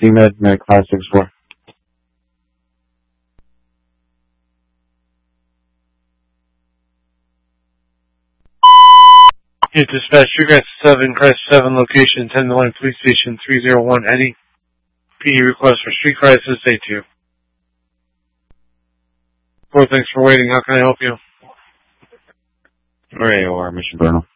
CMed, Med Class 64. You dispatch Sugar 7, Crest 7, location 10 line Police Station 301 Eddie. PD request for street crisis A2. 4, thanks for waiting. How can I help you? Or AOR, Mission Burnham.